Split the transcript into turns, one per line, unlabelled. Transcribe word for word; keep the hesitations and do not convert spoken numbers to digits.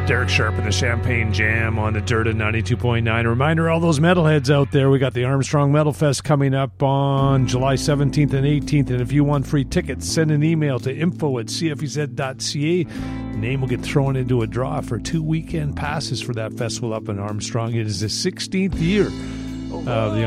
Derek Sharp and the Champagne Jam on the Dirt at ninety-two point nine. A reminder, all those metalheads out there, we got the Armstrong Metal Fest coming up on July seventeenth and eighteenth. And if you want free tickets, send an email to info at c f e z dot c a. Name will get thrown into a draw for two weekend passes for that festival up in Armstrong. It is the sixteenth year of the